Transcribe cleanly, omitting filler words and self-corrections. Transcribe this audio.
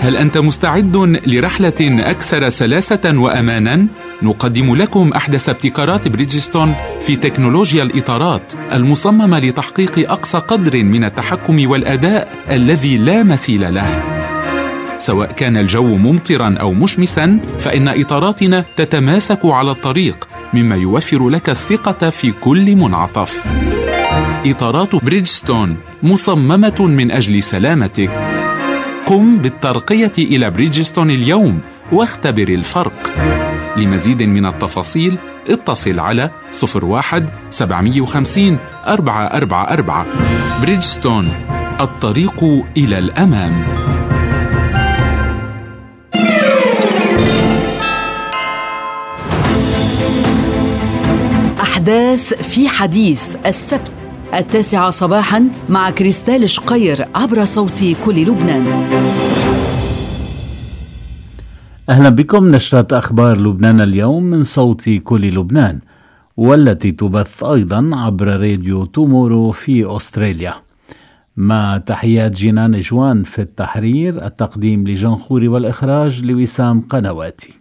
هل أنت مستعد لرحلة أكثر سلاسة وأمانا؟ نقدم لكم أحدث ابتكارات بريدجستون في تكنولوجيا الإطارات المصممة لتحقيق أقصى قدر من التحكم والأداء الذي لا مثيل له. سواء كان الجو ممطرا أو مشمسا، فإن إطاراتنا تتماسك على الطريق، مما يوفر لك الثقة في كل منعطف. إطارات بريدجستون مصممة من أجل سلامتك. قم بالترقية إلى بريدجستون اليوم واختبر الفرق. لمزيد من التفاصيل اتصل على 01-750-444. بريدجستون، الطريق إلى الأمام. أحداث في حديث السبت 9 صباحا مع كريستال شقير عبر صوت كل لبنان. أهلا بكم. نشرة أخبار لبنان اليوم من صوت كل لبنان، والتي تبث أيضا عبر راديو تومورو في أستراليا. مع تحيات جنان جوان في التحرير، التقديم لجنخوري والإخراج لوسام قنواتي.